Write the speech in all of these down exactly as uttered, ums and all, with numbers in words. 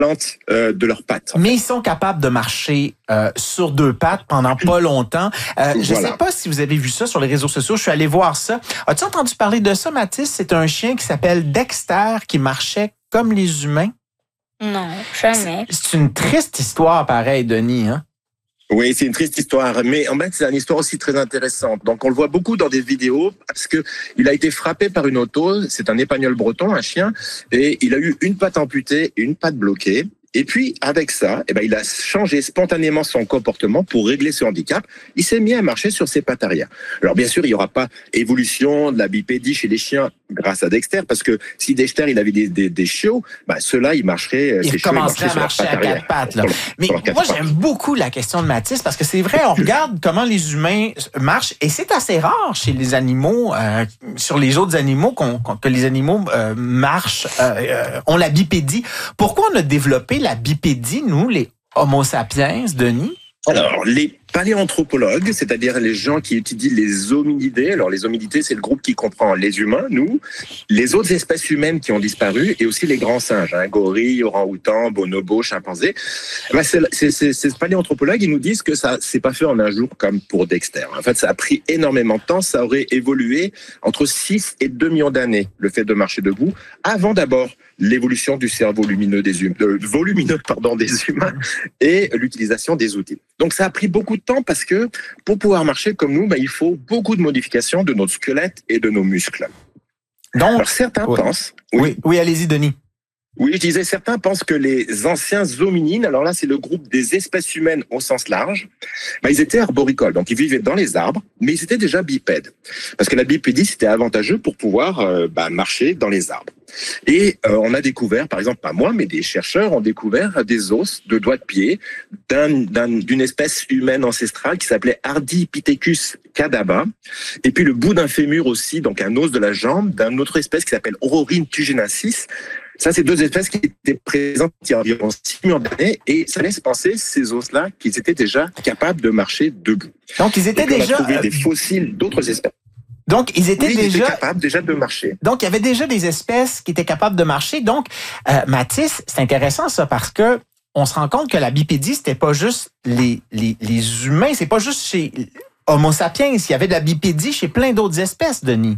plante euh, de leurs pattes. Mais ils sont capables de marcher euh, sur deux pattes pendant pas longtemps. Euh, je Voilà. sais pas si vous avez vu ça sur les réseaux sociaux. Je suis allé voir ça. As-tu entendu parler de ça, Mathis? C'est un chien qui s'appelle Dexter qui marchait comme les humains. Non, jamais. C'est une triste histoire, pareil, Denis, hein? Oui, c'est une triste histoire, mais en fait, c'est une histoire aussi très intéressante. Donc, on le voit beaucoup dans des vidéos parce que il a été frappé par une auto. C'est un épagnol breton, un chien, et il a eu une patte amputée et une patte bloquée. Et puis, avec ça, eh ben, il a changé spontanément son comportement pour régler ce handicap. Il s'est mis à marcher sur ses pattes arrière. Alors, bien sûr, il n'y aura pas évolution de la bipédie chez les chiens grâce à Dexter, parce que si Dexter, il avait des, des, des chiots, ben, ceux-là, ils marcheraient, il commencerait à marcher à quatre pattes. Là. Mais moi, j'aime beaucoup la question de Mathis, parce que c'est vrai, on regarde comment les humains marchent, et c'est assez rare chez les animaux, euh, sur les autres animaux, qu'on, qu'on, que les animaux euh, marchent, euh, euh, ont la bipédie. Pourquoi on a développé la bipédie, nous, les Homo sapiens, Denis? Alors, les paléanthropologues, c'est-à-dire les gens qui étudient les hominidés. Alors, les hominidés, c'est le groupe qui comprend les humains, nous, les autres espèces humaines qui ont disparu, et aussi les grands singes, hein, gorilles, orang-outans, bonobos, chimpanzés. Ben, c'est, c'est, c'est, ces paléanthropologues, ils nous disent que ça s'est pas fait en un jour comme pour Dexter. En fait, ça a pris énormément de temps. Ça aurait évolué entre six et deux millions d'années, le fait de marcher debout, avant d'abord l'évolution du cerveau lumineux des hum, euh, volumineux pardon des humains et l'utilisation des outils. Donc ça a pris beaucoup de temps parce que pour pouvoir marcher comme nous, ben, il faut beaucoup de modifications de notre squelette et de nos muscles. Donc, alors certains oui. pensent. Oui, oui, oui, allez-y, Denis. Oui, je disais, certains pensent que les anciens hominines, alors là, c'est le groupe des espèces humaines au sens large, ben, ils étaient arboricoles, donc ils vivaient dans les arbres, mais ils étaient déjà bipèdes. Parce que la bipédie, c'était avantageux pour pouvoir euh, ben, marcher dans les arbres. Et euh, on a découvert, par exemple, pas moi, mais des chercheurs ont découvert des os de doigts de pied d'un, d'un, d'une espèce humaine ancestrale qui s'appelait Ardipithecus cadaba, et puis le bout d'un fémur aussi, donc un os de la jambe, d'une autre espèce qui s'appelle Aurorine tugenensis. Ça, c'est deux espèces qui étaient présentes il y a environ six millions d'années, et ça laisse penser, ces os-là, qu'ils étaient déjà capables de marcher debout. Donc, ils étaient et déjà... On a trouvé des fossiles d'autres espèces. Donc, ils étaient oui, déjà... Ils étaient capables déjà de marcher. Donc, il y avait déjà des espèces qui étaient capables de marcher. Donc, euh, Mathis, c'est intéressant ça, parce que on se rend compte que la bipédie, c'était pas juste les, les, les humains, c'est pas juste chez Homo sapiens, il y avait de la bipédie chez plein d'autres espèces, Denis.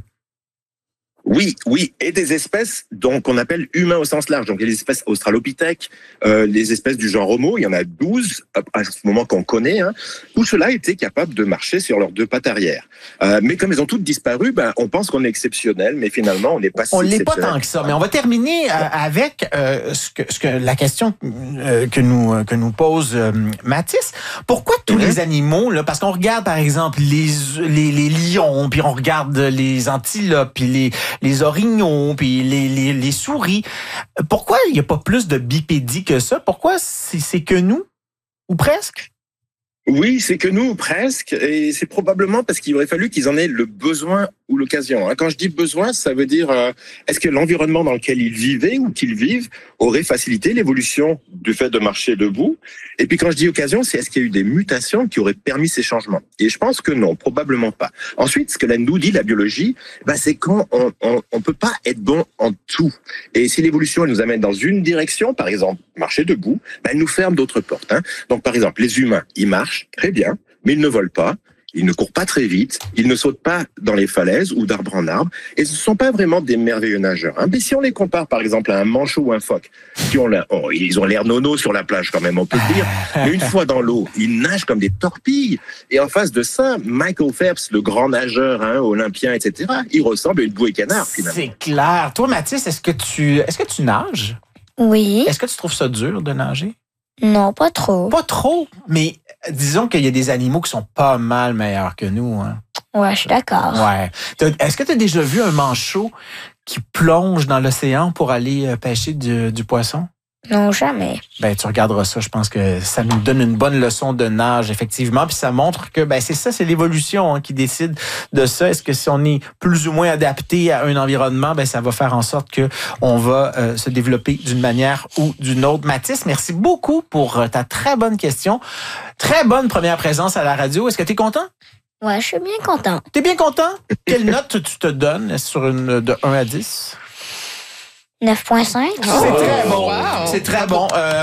Oui, oui, et des espèces donc qu'on appelle humains au sens large. Donc il y a les espèces australopithèques, euh, les espèces du genre Homo, il y en a douze à ce moment qu'on connaît. Hein. Tout cela étaient capables de marcher sur leurs deux pattes arrière. Euh, mais comme elles ont toutes disparu, ben on pense qu'on est exceptionnel, mais finalement on n'est pas si on exceptionnel. On l'est pas tant que ça. Mais on va terminer euh, avec euh, ce que, ce que la question euh, que nous que nous pose euh, Mathis. Pourquoi tous mm-hmm. les animaux là? Parce qu'on regarde par exemple les les, les lions, puis on regarde les antilopes, puis les les orignaux, puis les, les, les souris. Pourquoi il n'y a pas plus de bipédie que ça? Pourquoi c'est, c'est que nous? Ou presque? Oui, c'est que nous, presque, et c'est probablement parce qu'il aurait fallu qu'ils en aient le besoin ou l'occasion. Quand je dis besoin, ça veut dire euh, est-ce que l'environnement dans lequel ils vivaient ou qu'ils vivent aurait facilité l'évolution du fait de marcher debout? Et puis quand je dis occasion, c'est est-ce qu'il y a eu des mutations qui auraient permis ces changements? Et je pense que non, probablement pas. Ensuite, ce que là nous dit la biologie, ben, c'est qu'on on, on, on peut pas être bon en tout. Et si l'évolution elle nous amène dans une direction, par exemple marcher debout, ben, elle nous ferme d'autres portes. Hein. Donc par exemple, les humains, ils marchent très bien, mais ils ne volent pas, ils ne courent pas très vite, ils ne sautent pas dans les falaises ou d'arbre en arbre, et ce ne sont pas vraiment des merveilleux nageurs. Hein. Mais si on les compare par exemple à un manchot ou un phoque, qui ont l'air, oh, ils ont l'air nono sur la plage quand même, on peut le dire, mais une fois dans l'eau, ils nagent comme des torpilles. Et en face de ça, Michael Phelps, le grand nageur hein, olympien, et cetera, il ressemble à une bouée canard finalement. C'est clair. Toi, Mathis, est-ce que tu, est-ce que tu nages? Oui. Est-ce que tu trouves ça dur de nager? Non, pas trop. Pas trop, mais disons qu'il y a des animaux qui sont pas mal meilleurs que nous. Hein. Ouais, je suis d'accord. Ouais. Est-ce que tu as déjà vu un manchot qui plonge dans l'océan pour aller pêcher du, du poisson? Non, jamais. Ben, tu regarderas ça. Je pense que ça nous donne une bonne leçon de nage, effectivement. Puis ça montre que, ben, c'est ça, c'est l'évolution hein, qui décide de ça. Est-ce que si on est plus ou moins adapté à un environnement, ben, ça va faire en sorte que on va euh, se développer d'une manière ou d'une autre. Mathis, merci beaucoup pour ta très bonne question. Très bonne première présence à la radio. Est-ce que tu es content? Ouais, je suis bien content. T'es bien content? Quelle note tu te donnes sur une de un à dix? neuf virgule cinq. C'est très bon. Wow. C'est très bon. Euh,